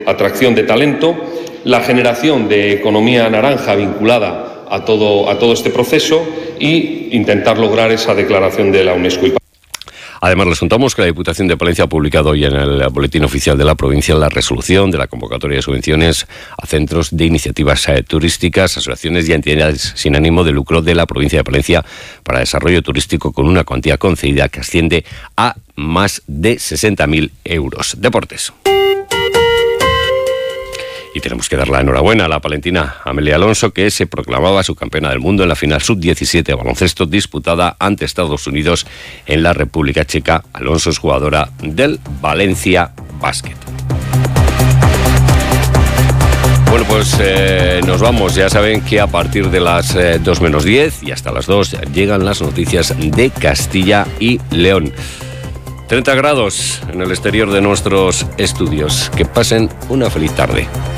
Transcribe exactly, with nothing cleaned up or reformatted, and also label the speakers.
Speaker 1: Atracción de talento, la generación de economía naranja vinculada a todo, a todo este proceso y intentar lograr esa declaración de la UNESCO.
Speaker 2: Además, les contamos que la Diputación de Palencia ha publicado hoy en el Boletín Oficial de la Provincia la resolución de la convocatoria de subvenciones a centros de iniciativas eh, turísticas, asociaciones y entidades sin ánimo de lucro de la Provincia de Palencia para desarrollo turístico, con una cuantía concedida que asciende a más de sesenta mil euros. Deportes. Y tenemos que dar la enhorabuena a la palentina Amelia Alonso, que se proclamaba subcampeona del mundo en la final sub diecisiete de baloncesto disputada ante Estados Unidos en la República Checa. Alonso es jugadora del Valencia Basket. Bueno, pues eh, nos vamos. Ya saben que a partir de las eh, dos menos diez y hasta las dos llegan las noticias de Castilla y León. treinta grados en el exterior de nuestros estudios. Que pasen una feliz tarde.